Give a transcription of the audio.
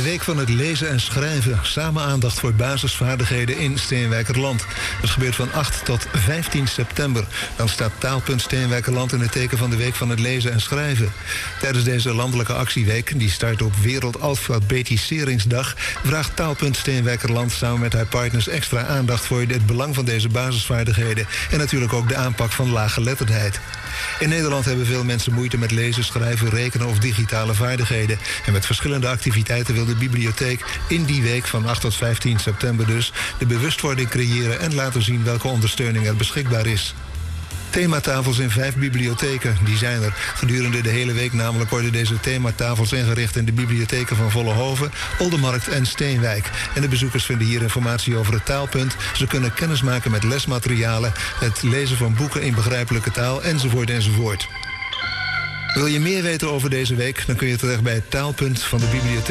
week van het lezen en schrijven. Samen aandacht voor basisvaardigheden in Steenwijkerland. Dat gebeurt van 8 tot 15 september. Dan staat Taalpunt Steenwijkerland in het teken van de week van het lezen en schrijven. Tijdens deze landelijke actieweek, die start op Wereldalfabetiseringsdag, vraagt Taalpunt Steenwijkerland samen met haar partners extra aandacht voor het belang van deze basisvaardigheden en natuurlijk ook de aanpak van laaggeletterdheid. In Nederland hebben veel mensen moeite met lezen, schrijven, rekenen of digitale vaardigheden. En met verschillende activiteiten wil de bibliotheek in die week van 8 tot 15 september dus de bewustwording creëren en laten zien welke ondersteuning er beschikbaar is. Thematafels in 5 bibliotheken, die zijn er. Gedurende de hele week namelijk worden deze thematafels ingericht in de bibliotheken van Vollenhoven, Oldermarkt en Steenwijk. En de bezoekers vinden hier informatie over het taalpunt. Ze kunnen kennis maken met lesmaterialen, het lezen van boeken in begrijpelijke taal, enzovoort enzovoort. Wil je meer weten over deze week, dan kun je terecht bij het taalpunt van de bibliotheek